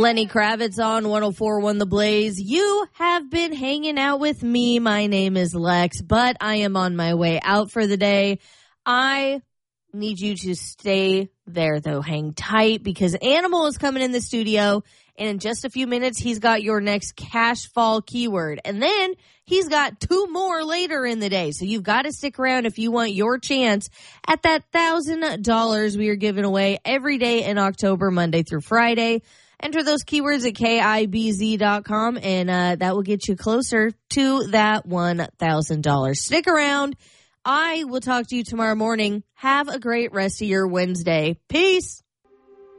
Lenny Kravitz on 104.1 The Blaze. You have been hanging out with me. My name is Lex, but I am on my way out for the day. I need you to stay there, though. Hang tight, because Animal is coming in the studio, and in just a few minutes, he's got your next cash fall keyword. And then he's got 2 more later in the day. So you've got to stick around if you want your chance at that $1,000 we are giving away every day in October, Monday through Friday. Enter those keywords at KIBZ.com, and that will get you closer to that $1,000. Stick around. I will talk to you tomorrow morning. Have a great rest of your Wednesday. Peace.